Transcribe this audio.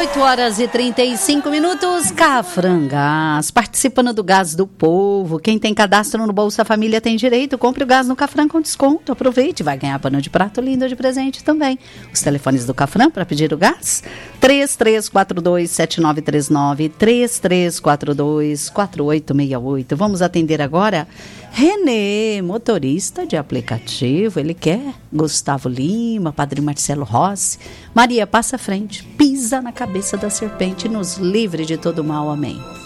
8h35, Cafrangás, participando do Gás do Povo. Quem tem cadastro no Bolsa Família tem direito. Compre o gás no Cafran com desconto. Aproveite, vai ganhar pano de prato lindo de presente também. Os telefones do Cafran para pedir o gás: 3342-7939, 3342-4868. Vamos atender agora Renê, motorista de aplicativo. Ele quer Gustavo Lima, Padre Marcelo Rossi. Maria, passa à frente, pisa na cabeça da serpente e nos livre de todo mal. Amém.